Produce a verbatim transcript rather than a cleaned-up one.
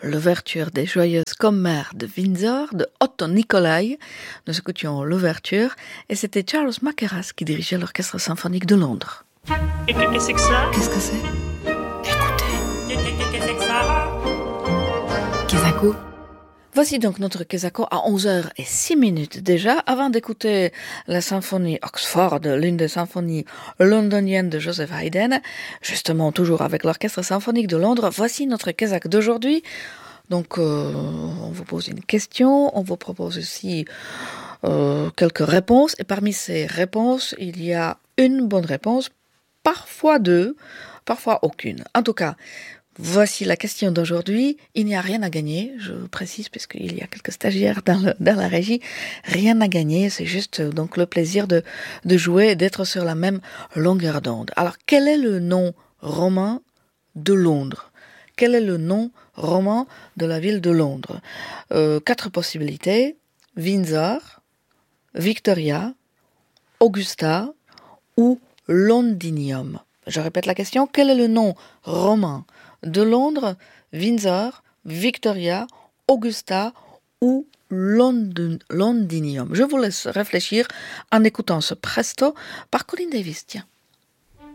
l'ouverture des Joyeuses Commères de Windsor de Otto Nicolai. Nous écoutions l'ouverture et c'était Charles Mackerras qui dirigeait l'Orchestre symphonique de Londres. Qu'est-ce que c'est que ça? Qu'est-ce que c'est? Écoutez. Qu'est-ce que c'est que ça? Kesako. Voici donc notre Kesako à onze heures six minutes déjà. Avant d'écouter la symphonie Oxford, l'une des symphonies londoniennes de Joseph Haydn, justement toujours avec l'Orchestre symphonique de Londres, voici notre Kesak d'aujourd'hui. Donc euh, on vous pose une question, on vous propose aussi euh, quelques réponses, et parmi ces réponses, il y a une bonne réponse, parfois deux, parfois aucune. En tout cas, voici la question d'aujourd'hui. Il n'y a rien à gagner, je précise, puisqu'il y a quelques stagiaires dans, le, dans la régie. Rien à gagner, c'est juste donc le plaisir de, de jouer et d'être sur la même longueur d'onde. Alors, quel est le nom romain de Londres? Quel est le nom romain de la ville de Londres? euh, Quatre possibilités: Windsor, Victoria, Augusta ou Londinium. Je répète la question. Quel est le nom romain de Londres? Windsor, Victoria, Augusta ou London, Londinium. Je vous laisse réfléchir en écoutant ce presto par Colin Davis. Tiens.